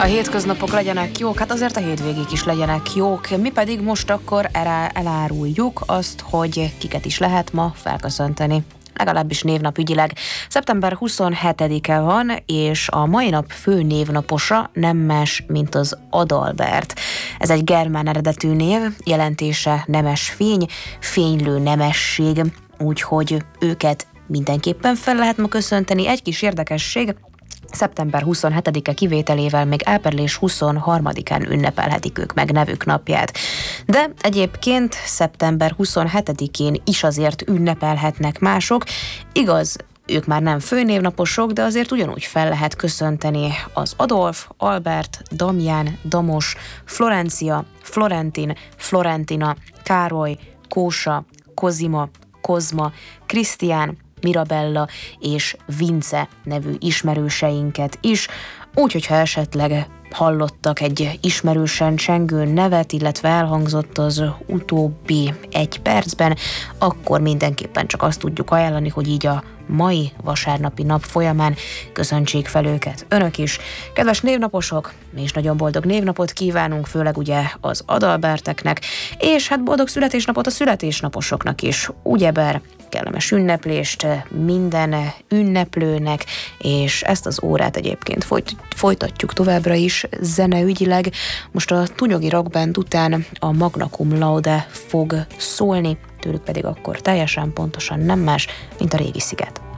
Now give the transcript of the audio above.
A hétköznapok legyenek jók, hát azért a hétvégék is legyenek jók. Mi pedig most akkor eláruljuk azt, hogy kiket is lehet ma felköszönteni. Legalábbis névnapügyileg. Szeptember 27-e van, és a mai nap fő névnaposa nem más, mint az Adalbert. Ez egy germán eredetű név, jelentése nemes fény, fénylő nemesség, úgyhogy őket mindenképpen fel lehet ma köszönteni. Egy kis érdekesség, szeptember 27-e kivételével még április 23-án ünnepelhetik ők meg nevük napját. De egyébként szeptember 27-én is azért ünnepelhetnek mások. Igaz, ők már nem főnévnaposok, de azért ugyanúgy fel lehet köszönteni az Adolf, Albert, Damján, Damos, Florencia, Florentin, Florentina, Károly, Kósa, Kozima, Kozma, Krisztián, Mirabella és Vince nevű ismerőseinket is, úgyhogy ha esetleg hallottak egy ismerősen csengő nevet, illetve elhangzott az utóbbi egy percben, akkor mindenképpen csak azt tudjuk ajánlani, hogy így a mai vasárnapi nap folyamán köszöntsék fel őket önök is. Kedves névnaposok, mi is nagyon boldog névnapot kívánunk, főleg ugye az Adalberteknek, és hát boldog születésnapot a születésnaposoknak is. Ugyebár kellemes ünneplést minden ünneplőnek, és ezt az órát egyébként folytatjuk továbbra is zeneügyileg. Most a Tunyogi Rock Band után a Magna Cum Laude fog szólni, tőlük pedig akkor teljesen pontosan nem más, mint a Régi Sziget.